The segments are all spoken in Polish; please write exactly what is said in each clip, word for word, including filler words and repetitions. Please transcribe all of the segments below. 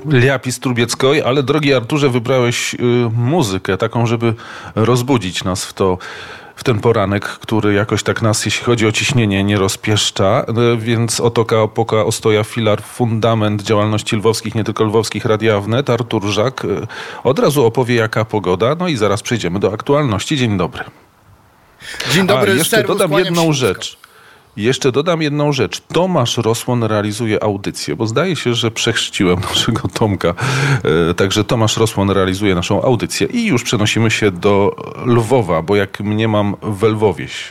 Liapis Trubieckiej, ale drogi Arturze, wybrałeś y, muzykę taką, żeby rozbudzić nas w to, w ten poranek, który jakoś tak nas, jeśli chodzi o ciśnienie, nie rozpieszcza, y, więc Otoka, Opoka, Ostoja, Filar, fundament działalności lwowskich, nie tylko lwowskich, Radia Wnet, Artur Żak y, od razu opowie, jaka pogoda, no i zaraz przejdziemy do aktualności. Dzień dobry. Dzień dobry. A jeszcze dodam jedną rzecz. Jeszcze dodam jedną rzecz. Tomasz Rosłon realizuje audycję, bo zdaje się, że przechrzciłem naszego Tomka. E, także Tomasz Rosłon realizuje naszą audycję i już przenosimy się do Lwowa, bo jak mniemam we Lwowieś.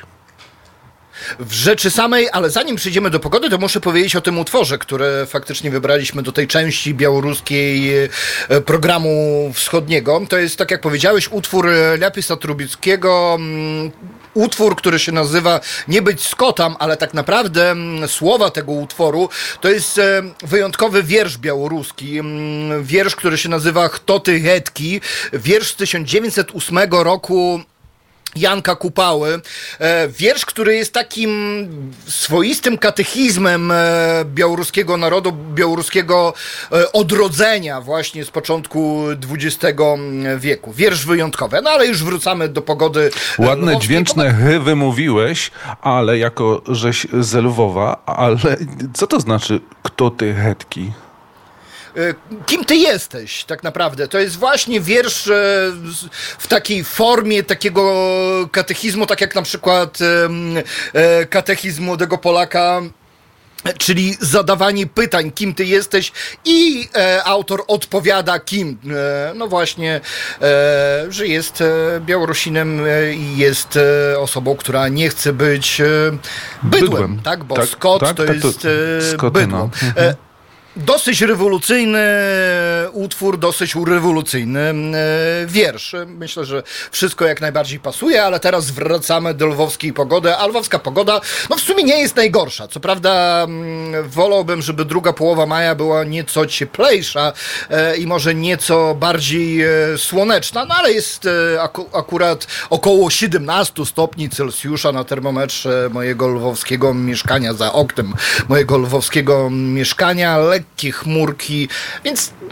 W rzeczy samej, ale zanim przejdziemy do pogody, to muszę powiedzieć o tym utworze, który faktycznie wybraliśmy do tej części białoruskiej programu wschodniego. To jest, tak jak powiedziałeś, utwór Liapisa Trubickiego, utwór, który się nazywa Nie być Skotam, ale tak naprawdę słowa tego utworu to jest wyjątkowy wiersz białoruski. Wiersz, który się nazywa Kto ty hetki. Wiersz z tysiąc dziewięćset ósmego roku Janka Kupały. Wiersz, który jest takim swoistym katechizmem białoruskiego narodu, białoruskiego odrodzenia właśnie z początku dwudziestego wieku. Wiersz wyjątkowy. No ale już wracamy do pogody. Ładne, lwowskiej. dźwięczne hy wymówiłeś, ale jako żeś ze Lwowa, ale co to znaczy kto ty hetki? Kim ty jesteś tak naprawdę? To jest właśnie wiersz w takiej formie takiego katechizmu, tak jak na przykład katechizm młodego Polaka, czyli zadawanie pytań, kim ty jesteś, i e, autor odpowiada kim. E, no właśnie, e, że jest e, Białorusinem e, i jest e, osobą, która nie chce być e, bydłem, Bydłem. tak? Bo tak, Scott tak, to tak, jest to e, Skotyna. bydło. Mhm. E, Dosyć rewolucyjny utwór, dosyć rewolucyjny e, wiersz. Myślę, że wszystko jak najbardziej pasuje, ale teraz wracamy do lwowskiej pogody. A lwowska pogoda, no w sumie nie jest najgorsza. Co prawda m, wolałbym, żeby druga połowa maja była nieco cieplejsza e, i może nieco bardziej e, słoneczna, no ale jest e, aku, akurat około siedemnaście stopni Celsjusza na termometrze mojego lwowskiego mieszkania, za oknem mojego lwowskiego mieszkania. Lekkie chmurki, więc